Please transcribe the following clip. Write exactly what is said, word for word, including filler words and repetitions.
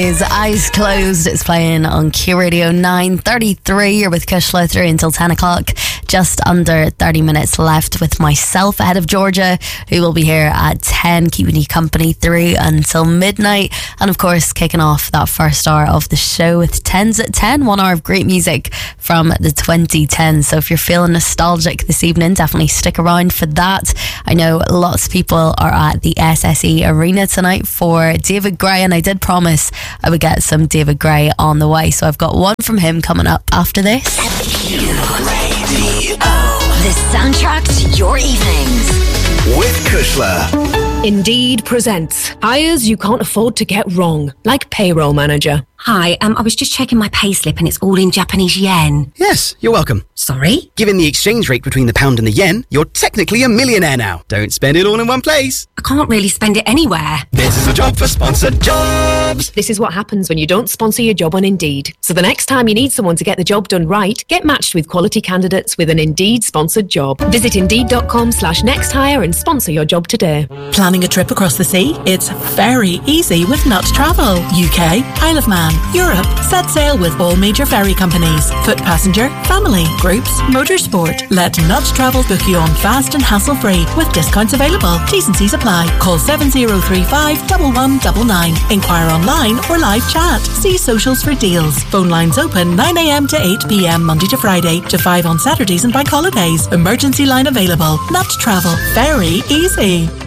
is Eyes Closed. It's playing on Q Radio nine thirty-three. You're with Kushla through until ten o'clock. Just under thirty minutes left with myself ahead of Georgia, who will be here at ten, keeping you company through until midnight. And of course, kicking off that first hour of the show with tens at ten, one hour of great music from the twenty tens. So if you're feeling nostalgic this evening, definitely stick around for that. I know lots of people are at the S S E Arena tonight for David Gray, and I did promise I would get some David Gray on the way, so I've got one from him coming up after this. The soundtrack to your evenings with Kushla. Indeed presents hires you can't afford to get wrong, like payroll manager. Hi, um, I was just checking my payslip and it's all in Japanese yen. Yes, you're welcome. Sorry? Given the exchange rate between the pound and the yen, you're technically a millionaire now. Don't spend it all in one place. I can't really spend it anywhere. This is a job for sponsored jobs. This is what happens when you don't sponsor your job on Indeed. So the next time you need someone to get the job done right, get matched with quality candidates with an Indeed sponsored job. Visit indeed.com slash next hire and sponsor your job today. Planning a trip across the sea? It's very easy with Nut Travel. U K, Isle of Man, Europe. Set sail with all major ferry companies. Foot passenger, family, groups, motorsport. Let Nut Travel book you on fast and hassle-free with discounts available. T's and C's apply. Call seven zero three five, one one nine nine. Inquire online or live chat. See socials for deals. Phone lines open nine a.m. to eight p.m. Monday to Friday to five on Saturdays and bank holidays. Emergency line available. Nut Travel. Very easy.